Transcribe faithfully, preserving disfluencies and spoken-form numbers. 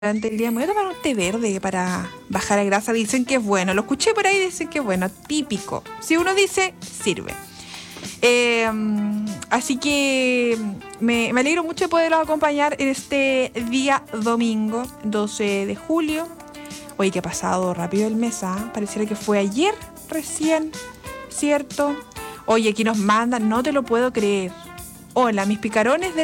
durante el día me voy a tomar un té verde para bajar la grasa. Dicen que es bueno. Lo escuché por ahí, dicen que es bueno. Típico. Si uno dice, sirve. Eh, así que me, me alegro mucho de poderlos acompañar en este día domingo, doce de julio. Oye, que ha pasado rápido el mes, ¿ah? Pareciera que fue ayer recién, ¿cierto? Oye, aquí nos mandan, no te lo puedo creer. Hola, mis picarones de